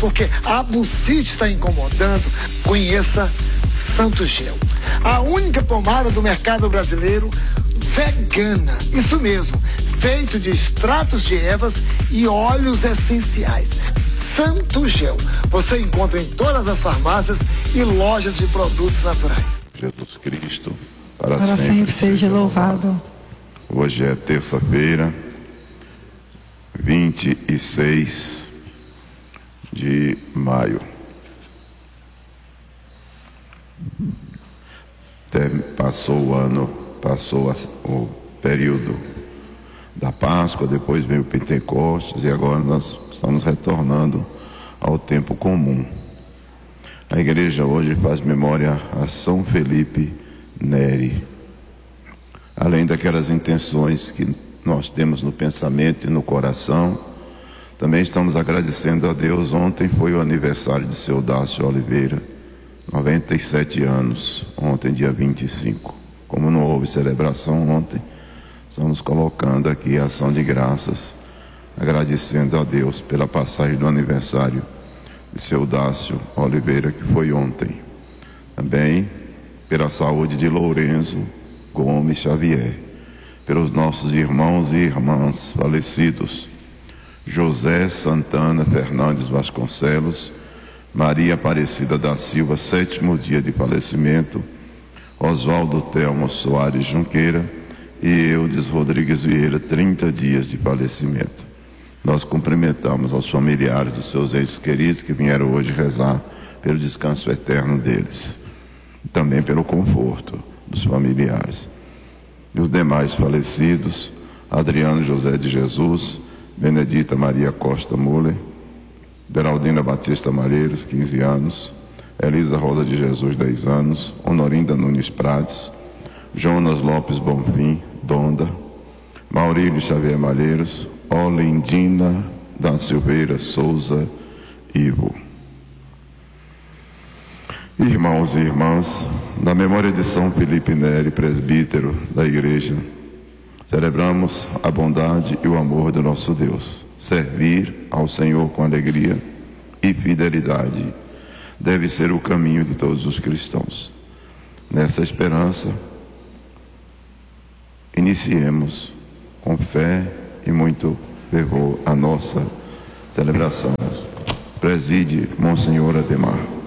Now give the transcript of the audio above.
porque a bucite está incomodando, conheça Santo Gel. A única pomada do mercado brasileiro vegana, isso mesmo, feito de extratos de ervas e óleos essenciais. Santo Gel. Você encontra em todas as farmácias e lojas de produtos naturais. Jesus Cristo, para sempre seja louvado. Hoje é terça-feira, 26 de maio. Passou o ano, passou o período da Páscoa, depois veio o Pentecostes e agora nós estamos retornando ao tempo comum. A igreja hoje faz memória a São Felipe Neri. Além daquelas intenções que nós temos no pensamento e no coração, também estamos agradecendo a Deus. Ontem foi o aniversário de seu Dácio Oliveira, 97 anos, ontem dia 25. Como não houve celebração ontem, estamos colocando aqui a ação de graças, agradecendo a Deus pela passagem do aniversário de seu Dácio Oliveira, que foi ontem. Também pela saúde de Lourenço Gomes Xavier, pelos nossos irmãos e irmãs falecidos, José Santana Fernandes Vasconcelos, Maria Aparecida da Silva, 7º dia de falecimento, Oswaldo Telmo Soares Junqueira e Eudes Rodrigues Vieira, 30 dias de falecimento. Nós cumprimentamos aos familiares dos seus entes queridos que vieram hoje rezar pelo descanso eterno deles, e também pelo conforto dos familiares. E os demais falecidos: Adriano José de Jesus, Benedita Maria Costa Muller, Beraldina Batista Malheiros, 15 anos, Elisa Rosa de Jesus, 10 anos, Honorinda Nunes Prates, Jonas Lopes Bonfim, Donda, Maurílio Xavier Malheiros, Olindina da Silveira Souza Ivo. Irmãos e irmãs, na memória de São Felipe Neri, presbítero da igreja, celebramos a bondade e o amor do nosso Deus. Servir ao Senhor com alegria e fidelidade deve ser o caminho de todos os cristãos. Nessa esperança, iniciemos com fé e muito fervor a nossa celebração. Preside Monsenhor Ademar.